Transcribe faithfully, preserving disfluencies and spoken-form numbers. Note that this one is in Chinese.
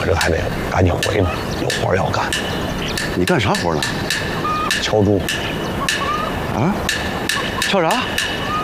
这还得赶紧回嘛，有活要干。 你干啥活呢？ 敲猪。 啊？敲啥？